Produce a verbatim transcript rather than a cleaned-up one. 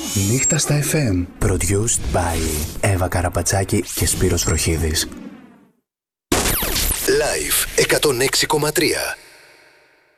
Νύχτα στα εφ εμ. Produced by Εύα Καραπατσάκη και Σπύρος Βροχίδης. Live εκατόν έξι κόμμα τρία.